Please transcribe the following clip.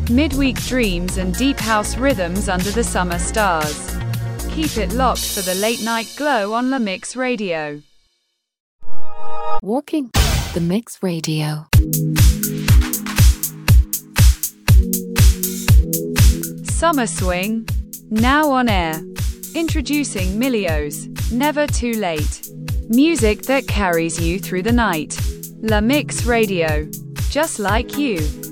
midweek dreams and deep house rhythms under the summer stars. Keep it locked for the late night glow on La Mix Radio. Walking the Mix Radio. Summer Swing, now on air. Introducing Milios, Never Too Late. Music that carries you through the night. La Mix Radio, just like you.